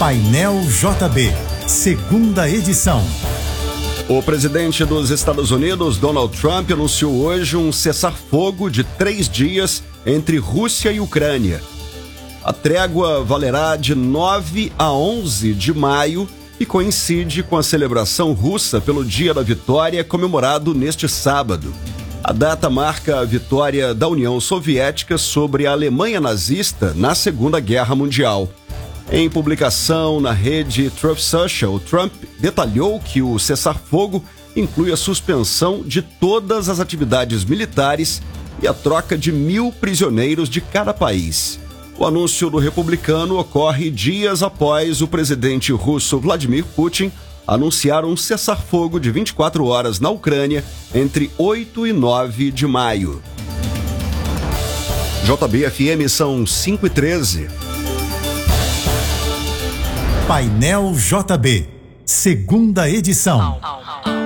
Painel JB, segunda edição. O presidente dos Estados Unidos, Donald Trump, anunciou hoje um cessar-fogo de 3 dias entre Rússia e Ucrânia. A trégua valerá de 9 a 11 de maio e coincide com a celebração russa pelo Dia da Vitória, comemorado neste sábado. A data marca a vitória da União Soviética sobre a Alemanha nazista na Segunda Guerra Mundial. Em publicação na rede Truth Social, Trump detalhou que o cessar-fogo inclui a suspensão de todas as atividades militares e a troca de 1.000 prisioneiros de cada país. O anúncio do republicano ocorre dias após o presidente russo Vladimir Putin anunciar um cessar-fogo de 24 horas na Ucrânia entre 8 e 9 de maio. JB-FM são 5h13. Painel JB, segunda edição.